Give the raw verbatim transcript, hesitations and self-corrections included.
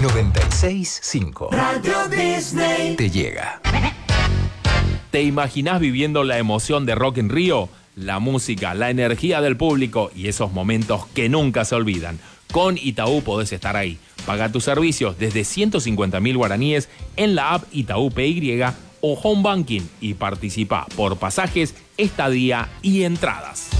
noventa y seis punto cinco. Radio Disney te llega. ¿Te imaginás viviendo la emoción de Rock in Rio? La música, la energía del público y esos momentos que nunca se olvidan. Con Itaú podés estar ahí. Paga tus servicios desde ciento cincuenta mil guaraníes en la app Itaú P Y o Home Banking y participa por pasajes, estadía y entradas.